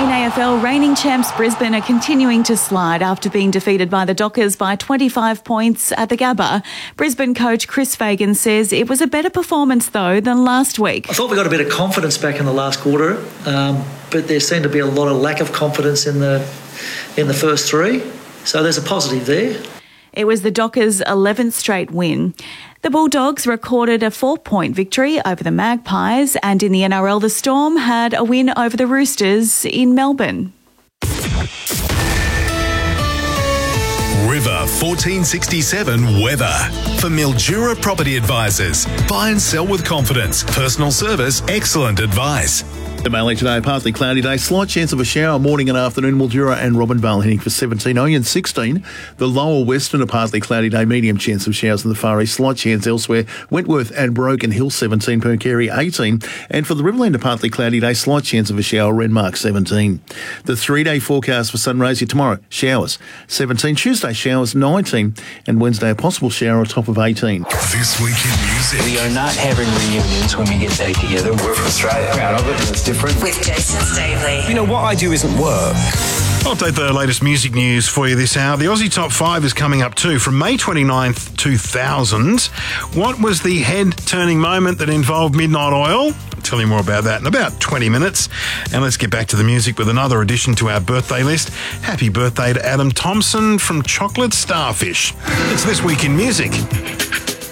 In AFL, reigning champs Brisbane are continuing to slide after being defeated by the Dockers by 25 points at the Gabba. Brisbane coach Chris Fagan says it was a better performance, though, than last week. I thought we got a bit of confidence back in the last quarter, but there seemed to be a lot of lack of confidence in the first three. So there's a positive there. It was the Dockers' 11th straight win. The Bulldogs recorded a 4-point victory over the Magpies, and in the NRL, the Storm had a win over the Roosters in Melbourne. River 1467 weather. For Mildura Property Advisors. Buy and sell with confidence. Personal service, excellent advice. Mainly today, partly cloudy day. Slight chance of a shower morning and afternoon. Mildura and Robinvale heading for 17. Oyen 16. The lower western, a partly cloudy day. Medium chance of showers in the far east. Slight chance elsewhere. Wentworth and Broken Hill 17. Percarry 18. And for the Riverland, a partly cloudy day. Slight chance of a shower. Renmark 17. The 3-day forecast for sunrise here tomorrow. Showers 17. Tuesday showers 19. And Wednesday a possible shower on top of 18. This Week in Music. We are not having reunions when we get back together. We're from Australia. Proud of it, and it's different. With Jason Stavely. You know, what I do isn't work. I'll update the latest music news for you this hour. The Aussie Top 5 is coming up too. From May 29th, 2000, what was the head-turning moment that involved Midnight Oil? I'll tell you more about that in about 20 minutes. And let's get back to the music with another addition to our birthday list. Happy birthday to Adam Thompson from Chocolate Starfish. It's This Week in Music.